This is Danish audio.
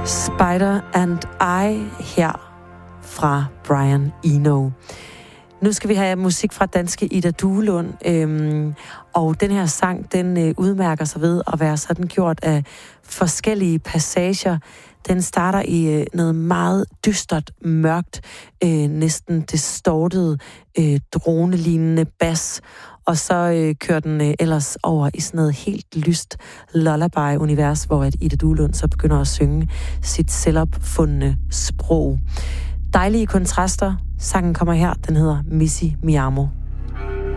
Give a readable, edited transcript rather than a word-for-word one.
Spider and I her fra Brian Eno. Nu skal vi have musik fra danske Ida Duelund, og den her sang, den udmærker sig ved at være sådan gjort af forskellige passager. Den starter i noget meget dystert, mørkt, næsten distortet, dronelignende bas, og så kører den ellers over i sådan noget helt lyst lullaby-univers, hvor at Ida Duelund så begynder at synge sit selvopfundne sprog. Dejlige kontraster. Sangen kommer her. Den hedder Missy Mi Amo.